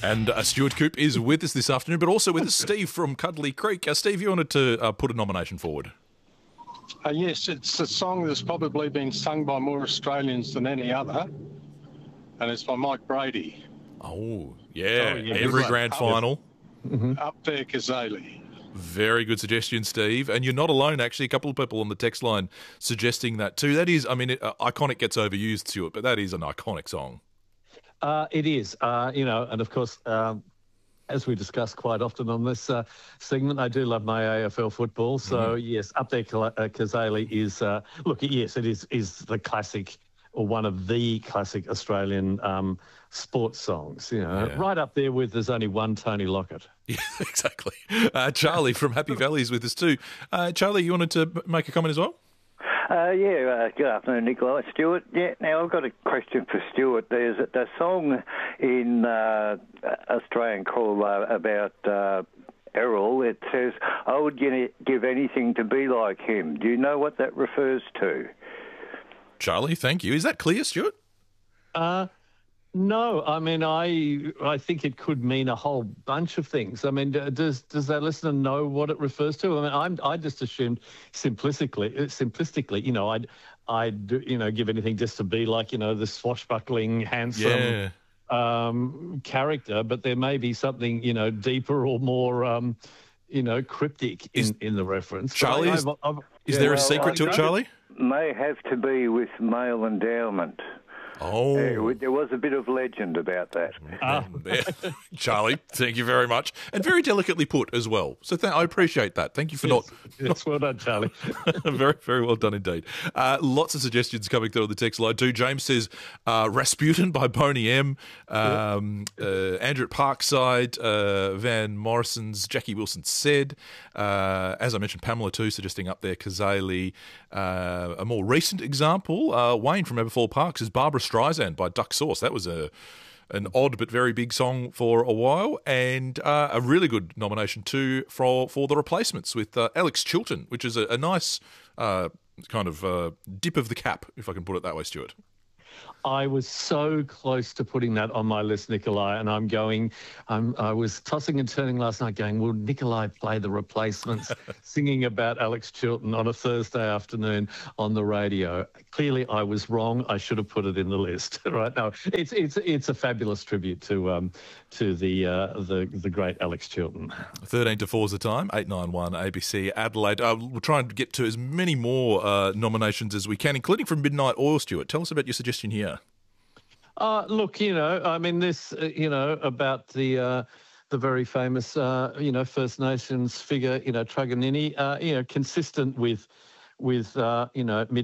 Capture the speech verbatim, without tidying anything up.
And uh, Stuart Coop is with us this afternoon, but also with us Steve from Cuddly Creek. Uh, Steve, you wanted to uh, put a nomination forward? Uh, yes, it's a song that's probably been sung by more Australians than any other, and it's by Mike Brady. Oh, yeah, Oh, yeah. every Good grand one. final. Mm-hmm. Up there, Kazali. Very good suggestion, Steve. And you're not alone, actually. A couple of people on the text line suggesting that too. That is, I mean, it, uh, iconic gets overused, Stuart, but that is an iconic song. Uh, it is, uh, you know, and of course, um, as we discuss quite often on this uh, segment, I do love my A F L football. So, mm-hmm. yes, Up There Kazali is, uh, look, yes, it is is the classic or one of the classic Australian um, sports songs, you know, yeah. right up there with There's Only One Tony Lockett. Yeah, exactly. Uh, Charlie from Happy Valley is with us too. Uh, Charlie, you wanted to make a comment as well? Uh, yeah, uh, good afternoon, Nicola. Stuart, yeah, now I've got a question for Stuart. There's a, a song in uh, Australian called uh, about uh, Errol. It says, I would give anything to be like him. Do you know what that refers to? Charlie, thank you. Is that clear, Stuart? Uh, no, I mean, I I think it could mean a whole bunch of things. I mean, does does our listener know what it refers to? I mean, I'm I just assumed simplistically, simplistically, you know, I'd I'd you know give anything just to be like you know the swashbuckling, handsome yeah. um, character, but there may be something you know deeper or more. Um, you know, cryptic in, is, in the reference. Charlie, I, is, I've, I've, is yeah, there well, a secret I, to it, Charlie? May have to be with male endowment. Oh. Uh, there was a bit of legend about that. Ah. Charlie, thank you very much. And very delicately put as well. So th- I appreciate that. Thank you for yes, not... Yes, well done, Charlie. very, very well done indeed. Uh, lots of suggestions coming through on the text line too. James says uh, Rasputin by Boney M. Um, yep. uh, Andrew at Parkside, uh, Van Morrison's Jackie Wilson Said. Uh, as I mentioned, Pamela too, suggesting Up There Kazali. Uh, a more recent example, uh, Wayne from Aberfoyle Park says Barbara Streisand by Duck Sauce. That was a an odd but very big song for a while, and uh, a really good nomination too for for The Replacements with uh, Alex Chilton, which is a, a nice uh, kind of uh, dip of the cap, if I can put it that way, Stuart. I was so close to putting that on my list, Nikolai, and I'm going, I'm, I was tossing and turning last night going, will Nikolai play The Replacements, singing about Alex Chilton on a Thursday afternoon on the radio? Clearly, I was wrong. I should have put it in the list, right? No, it's it's it's a fabulous tribute to um to the uh, the the great Alex Chilton. thirteen to four is the time, eight nine one A B C Adelaide. Uh, we'll try and get to as many more uh, nominations as we can, including from Midnight Oil, Stuart. Tell us about your suggestion here. Uh, look, you know, I mean, this, uh, you know, about the uh, the very famous, uh, you know, First Nations figure, you know, Truganini, uh, you know, consistent with, with uh, you know,